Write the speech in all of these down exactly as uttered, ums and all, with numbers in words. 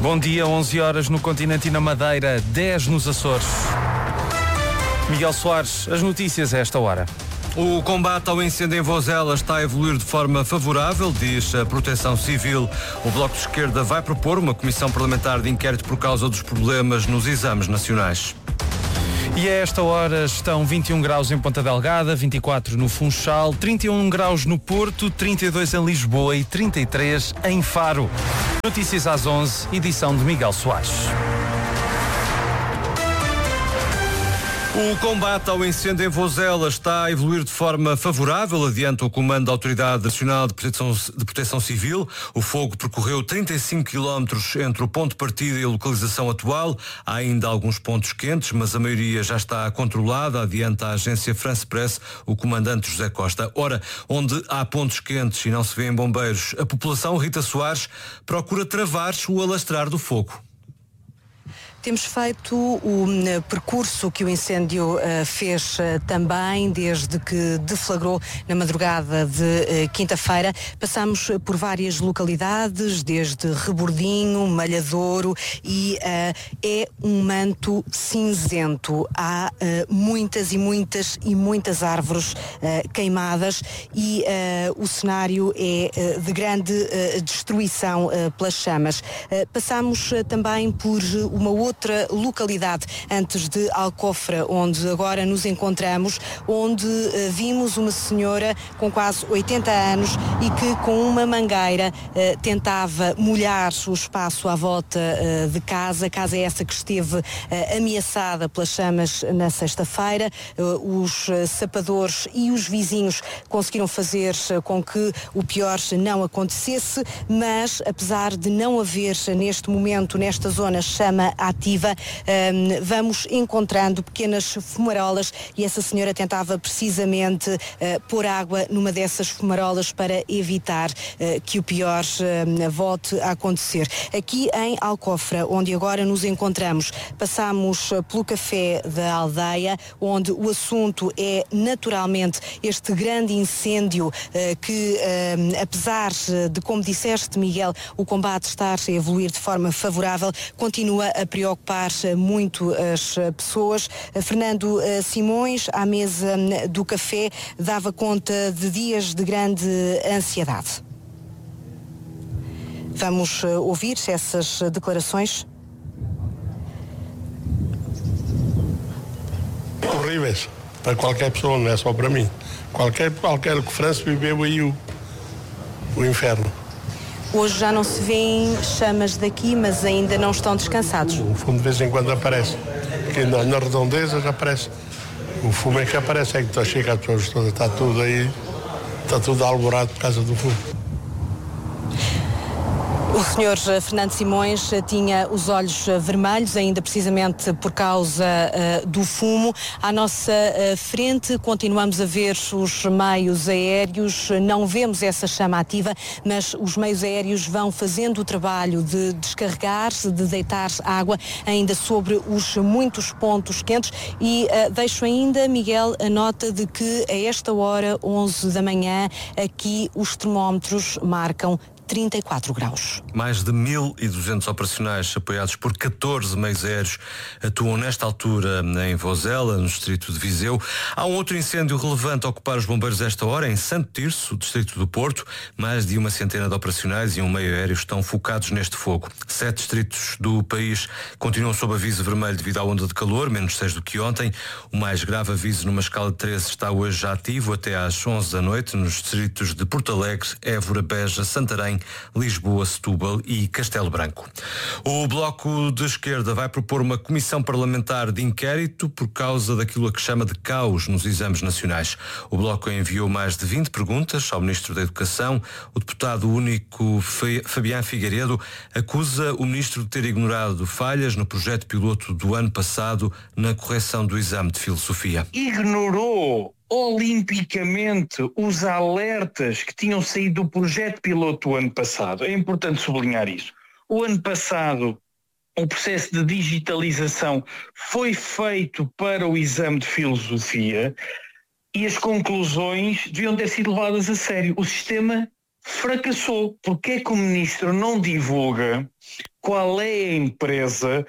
Bom dia, onze horas no continente e na Madeira, dez nos Açores. Miguel Soares, as notícias a esta hora. O combate ao incêndio em Vozela está a evoluir de forma favorável, diz a Proteção Civil. O Bloco de Esquerda vai propor uma comissão parlamentar de inquérito por causa dos problemas nos exames nacionais. E a esta hora estão vinte e um graus em Ponta Delgada, vinte e quatro no Funchal, trinta e um graus no Porto, trinta e dois em Lisboa e trinta e três em Faro. Notícias às onze, edição de Miguel Soares. O combate ao incêndio em Vozela está a evoluir de forma favorável, adianta o comando da Autoridade Nacional de Proteção, de Proteção Civil. O fogo percorreu trinta e cinco quilómetros entre o ponto de partida e a localização atual. Há ainda alguns pontos quentes, mas a maioria já está controlada, adianta a agência France Press, o comandante José Costa. Ora, onde há pontos quentes e não se vêem bombeiros, a população, Rita Soares, procura travar o alastrar do fogo. Temos feito o uh, percurso que o incêndio uh, fez uh, também, desde que deflagrou na madrugada de uh, quinta-feira. Passamos por várias localidades, desde Rebordinho, Malhadouro, e uh, é um manto cinzento. Há uh, muitas e muitas e muitas árvores uh, queimadas e uh, o cenário é uh, de grande uh, destruição uh, pelas chamas. Uh, passamos uh, também por uma outra outra localidade antes de Alcofra, onde agora nos encontramos, onde uh, vimos uma senhora com quase oitenta anos e que com uma mangueira uh, tentava molhar o espaço à volta uh, de casa, casa essa que esteve uh, ameaçada pelas chamas na sexta-feira. Uh, os uh, sapadores e os vizinhos conseguiram fazer uh, com que o pior não acontecesse, mas apesar de não haver neste momento, nesta zona, chama ativa, um, vamos encontrando pequenas fumarolas e essa senhora tentava precisamente uh, pôr água numa dessas fumarolas para evitar uh, que o pior uh, volte a acontecer. Aqui em Alcofra, onde agora nos encontramos, passamos uh, pelo café da aldeia, onde o assunto é naturalmente este grande incêndio uh, que, uh, apesar de, como disseste, Miguel, o combate estar a evoluir de forma favorável, continua a preocupar muito as pessoas. Fernando Simões, à mesa do café, dava conta de dias de grande ansiedade. Vamos ouvir essas declarações. Horríveis para qualquer pessoa, não é só para mim. Qualquer, qualquer que França viveu aí o, o inferno. Hoje já não se vêem chamas daqui, mas ainda não estão descansados. O fumo de vez em quando aparece. Aqui na, na redondeza já aparece. O fumo é que aparece, é que está chega a pessoas todas, está tudo aí, está tudo alvorado por causa do fumo. O senhor Fernando Simões tinha os olhos vermelhos, ainda precisamente por causa uh, do fumo. À nossa uh, frente continuamos a ver os meios aéreos, não vemos essa chama ativa, mas os meios aéreos vão fazendo o trabalho de descarregar, de deitar água ainda sobre os muitos pontos quentes e uh, deixo ainda, Miguel, a nota de que a esta hora, onze da manhã, aqui os termómetros marcam trinta e quatro graus. Mais de mil e duzentos operacionais apoiados por catorze meios aéreos atuam nesta altura em Vozela, no distrito de Viseu. Há um outro incêndio relevante a ocupar os bombeiros esta hora, em Santo Tirso, distrito do Porto. Mais de uma centena de operacionais e um meio aéreo estão focados neste fogo. Sete distritos do país continuam sob aviso vermelho devido à onda de calor, menos seis do que ontem. O mais grave aviso, numa escala de treze, está hoje já ativo até às onze da noite, nos distritos de Porto Alegre, Évora, Beja, Santarém, Lisboa, Setúbal e Castelo Branco. O Bloco de Esquerda vai propor uma comissão parlamentar de inquérito por causa daquilo a que chama de caos nos exames nacionais. O Bloco enviou mais de vinte perguntas ao Ministro da Educação. O deputado único Fabián Figueiredo acusa o Ministro de ter ignorado falhas no projeto piloto do ano passado na correção do exame de Filosofia. Ignorou olimpicamente os alertas que tinham saído do projeto piloto do ano passado. É importante sublinhar isso. O ano passado, o processo de digitalização foi feito para o exame de Filosofia e as conclusões deviam ter sido levadas a sério. O sistema fracassou. Porque é que o ministro não divulga qual é a empresa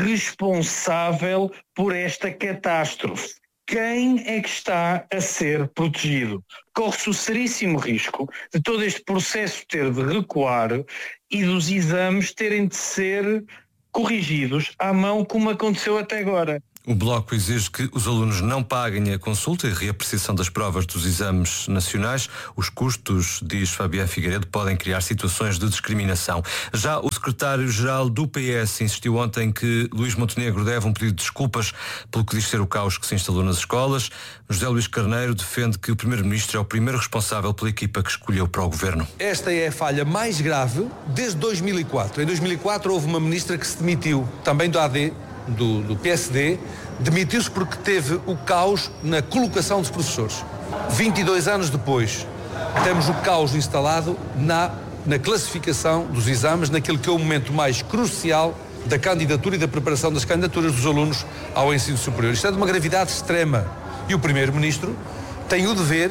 responsável por esta catástrofe? Quem é que está a ser protegido? Corre-se o seríssimo risco de todo este processo ter de recuar e dos exames terem de ser corrigidos à mão, como aconteceu até agora. O Bloco exige que os alunos não paguem a consulta e reapreciação das provas dos exames nacionais. Os custos, diz Fabiano Figueiredo, podem criar situações de discriminação. Já o secretário-geral do P S insistiu ontem que Luís Montenegro deve um pedido de desculpas pelo que diz ser o caos que se instalou nas escolas. José Luís Carneiro defende que o primeiro-ministro é o primeiro responsável pela equipa que escolheu para o governo. Esta é a falha mais grave desde dois mil e quatro. Em dois mil e quatro houve uma ministra que se demitiu, também do A D, Do, do P S D, demitiu-se porque teve o caos na colocação dos professores. vinte e dois anos depois, temos o caos instalado na, na classificação dos exames, naquele que é o momento mais crucial da candidatura e da preparação das candidaturas dos alunos ao ensino superior. Isto é de uma gravidade extrema. E o Primeiro-Ministro tem o dever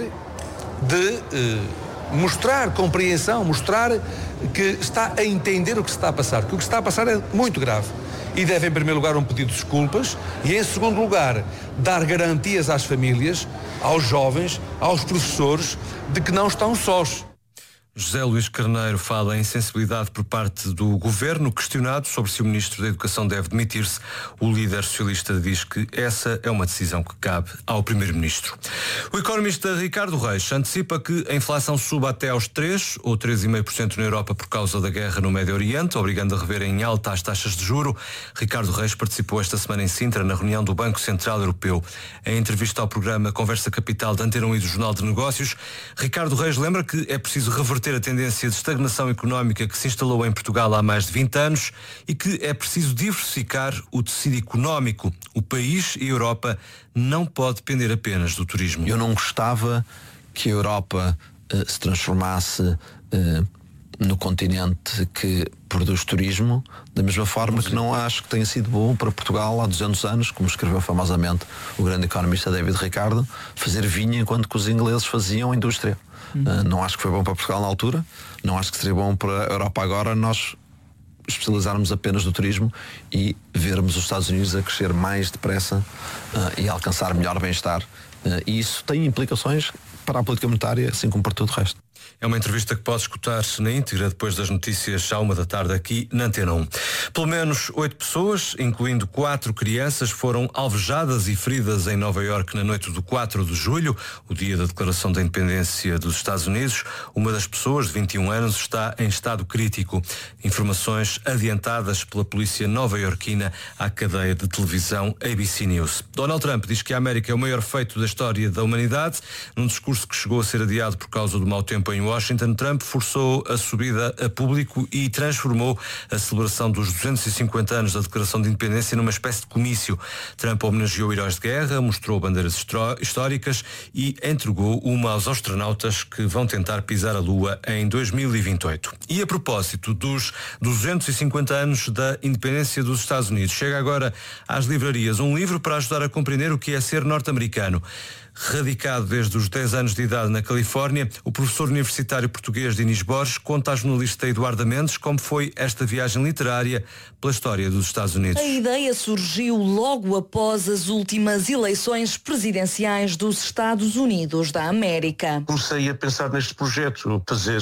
de eh, mostrar compreensão, mostrar que está a entender o que se está a passar, que o que se está a passar é muito grave. E deve, em primeiro lugar, um pedido de desculpas e, em segundo lugar, dar garantias às famílias, aos jovens, aos professores, de que não estão sós. José Luís Carneiro fala em sensibilidade por parte do governo. Questionado sobre se o ministro da Educação deve demitir-se, o líder socialista diz que essa é uma decisão que cabe ao primeiro-ministro. O economista Ricardo Reis antecipa que a inflação suba até aos três ou três vírgula cinco por cento na Europa por causa da guerra no Médio Oriente, obrigando a rever em alta as taxas de juro. Ricardo Reis participou esta semana em Sintra na reunião do Banco Central Europeu. Em entrevista ao programa Conversa Capital de Antena um e do Jornal de Negócios, Ricardo Reis lembra que é preciso reverter a tendência de estagnação económica que se instalou em Portugal há mais de vinte anos e que é preciso diversificar o tecido económico. O país e a Europa não pode depender apenas do turismo. Eu não gostava que a Europa uh, se transformasse uh, no continente que produz turismo, da mesma forma que não acho que tenha sido bom para Portugal há duzentos anos, como escreveu famosamente o grande economista David Ricardo, fazer vinho enquanto que os ingleses faziam indústria. Uh, não acho que foi bom para Portugal na altura, não acho que seria bom para a Europa agora nós especializarmos apenas no turismo e vermos os Estados Unidos a crescer mais depressa uh, e alcançar melhor bem-estar. Uh, e isso tem implicações para a política monetária, assim como para tudo o resto. É uma entrevista que pode escutar-se na íntegra depois das notícias à uma da tarde aqui na Antena um. Pelo menos oito pessoas, incluindo quatro crianças, foram alvejadas e feridas em Nova Iorque na noite do quatro de julho, o dia da declaração da independência dos Estados Unidos. Uma das pessoas, de vinte e um anos, está em estado crítico. Informações adiantadas pela polícia nova-iorquina à cadeia de televisão A B C News. Donald Trump diz que a América é o maior feito da história da humanidade. Num discurso que chegou a ser adiado por causa do mau tempo em Washington, Trump forçou a subida a público e transformou a celebração dos duzentos e cinquenta anos da Declaração de Independência numa espécie de comício. Trump homenageou heróis de guerra, mostrou bandeiras históricas e entregou uma aos astronautas que vão tentar pisar a Lua em dois mil e vinte e oito. E a propósito dos duzentos e cinquenta anos da independência dos Estados Unidos, chega agora às livrarias um livro para ajudar a compreender o que é ser norte-americano. Radicado desde os dez anos de idade na Califórnia, o professor universitário português Dinis Borges conta à jornalista Eduarda Mendes como foi esta viagem literária pela história dos Estados Unidos. A ideia surgiu logo após as últimas eleições presidenciais dos Estados Unidos da América. Comecei a pensar neste projeto, fazer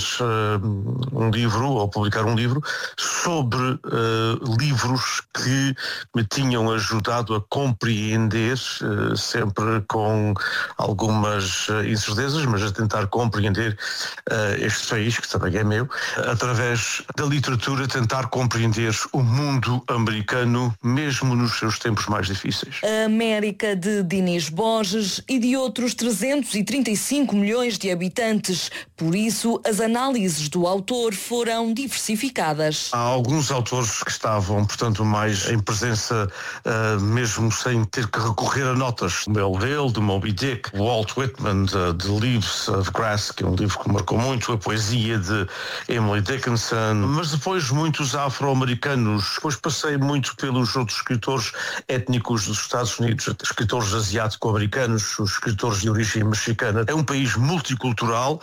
uh, um livro, ou publicar um livro, sobre uh, livros que me tinham ajudado a compreender, uh, sempre com algumas uh, incertezas, mas a tentar compreender uh, este país, que também é meu, através da literatura, tentar compreender o mundo americano, mesmo nos seus tempos mais difíceis. A América de Dinis Borges e de outros trezentos e trinta e cinco milhões de habitantes. Por isso, as análises do autor foram diversificadas. Há alguns autores que estavam, portanto, mais em presença, uh, mesmo sem ter que recorrer a notas. Melville, de Moby Dick, Walt Whitman, de The Leaves of Grass, que é um livro que marcou muito, a poesia de Emily Dickinson, mas depois muitos afro-americanos. Depois passei muito pelos outros escritores étnicos dos Estados Unidos, escritores asiático-americanos, os escritores de origem mexicana. É um país multicultural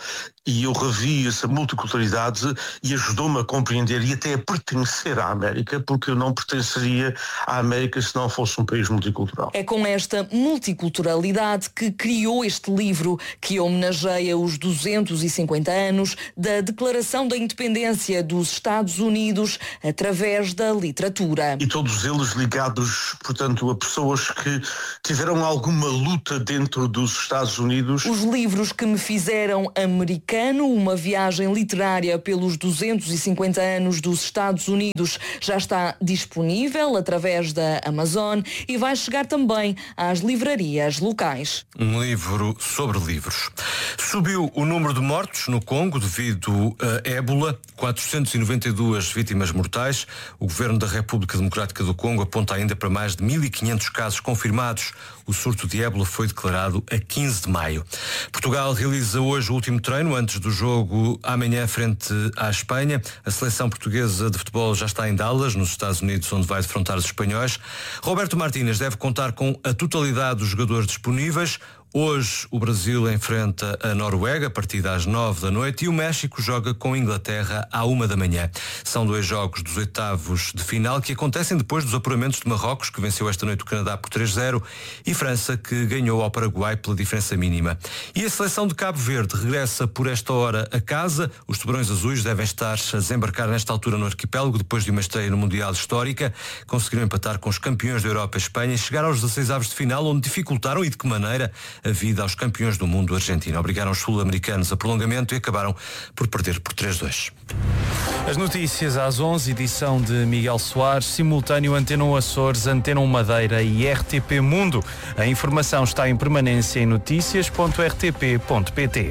e eu revi essa multiculturalidade e ajudou-me a compreender e até a pertencer à América, porque eu não pertenceria à América se não fosse um país multicultural. É com esta multiculturalidade que criou este livro, que homenageia os duzentos e cinquenta anos da Declaração da Independência dos Estados Unidos através da literatura. E todos eles ligados, portanto, a pessoas que tiveram alguma luta dentro dos Estados Unidos. Os livros que me fizeram americano, uma viagem literária pelos duzentos e cinquenta anos dos Estados Unidos, já está disponível através da Amazon e vai chegar também às livrarias locais. Um livro sobre livros. Subiu o número de mortos no Congo devido a ébola, quatrocentas e noventa e duas vítimas mortais. O Governo da República Democrática do Congo aponta ainda para mais de mil e quinhentos casos confirmados. O surto de ébola foi declarado a quinze de maio. Portugal realiza hoje o último treino antes do jogo amanhã frente à Espanha. A seleção portuguesa de futebol já está em Dallas, nos Estados Unidos, onde vai defrontar os espanhóis. Roberto Martínez deve contar com a totalidade dos jogadores disponíveis. Hoje o Brasil enfrenta a Noruega a partir das nove da noite e o México joga com a Inglaterra à uma da manhã. São dois jogos dos oitavos de final que acontecem depois dos apuramentos de Marrocos, que venceu esta noite o Canadá por três a zero, e França, que ganhou ao Paraguai pela diferença mínima. E a seleção de Cabo Verde regressa por esta hora a casa. Os tubarões azuis devem estar a desembarcar nesta altura no arquipélago depois de uma estreia no Mundial histórica. Conseguiram empatar com os campeões da Europa e Espanha e chegar aos dezasseis avos de final, onde dificultaram, e de que maneira, a vida aos campeões do mundo Argentina. Obrigaram os sul-americanos a prolongamento e acabaram por perder por três a dois. As notícias às onze, edição de Miguel Soares, simultâneo Antena um Açores, Antena um Madeira e R T P Mundo. A informação está em permanência em notícias ponto r t p ponto p t.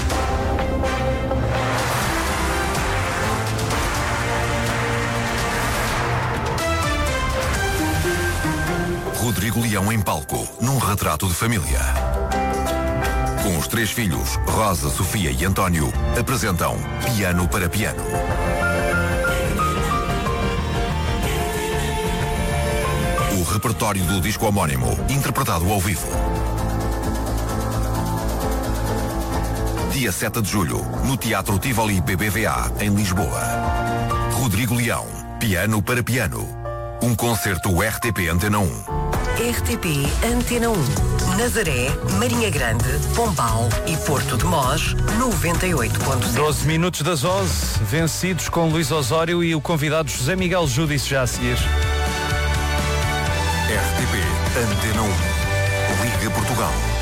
Rodrigo Leão em palco, num retrato de família. Com os três filhos, Rosa, Sofia e António, apresentam Piano para Piano. O repertório do disco homónimo, interpretado ao vivo. Dia sete de julho, no Teatro Tivoli B B V A, em Lisboa. Rodrigo Leão, Piano para Piano. Um concerto R T P Antena um. R T P Antena um. Nazaré, Marinha Grande, Pombal e Porto de Mós, noventa e oito ponto zero. doze minutos das onze, vencidos com Luís Osório e o convidado José Miguel Júdice já a seguir. R T P Antena um. Liga Portugal.